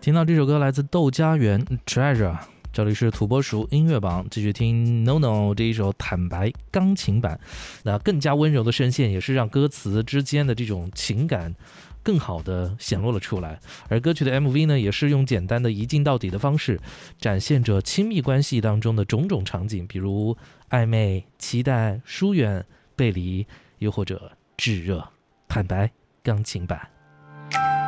听到这首歌来自窦家园 Treasure， 这里是土拨鼠音乐榜，继续听 No No 这一首坦白钢琴版。那更加温柔的声线也是让歌词之间的这种情感更好的显露了出来，而歌曲的 MV 呢，也是用简单的一镜到底的方式展现着亲密关系当中的种种场景，比如暧昧、期待、疏远、背离，又或者炙热。坦白钢琴版。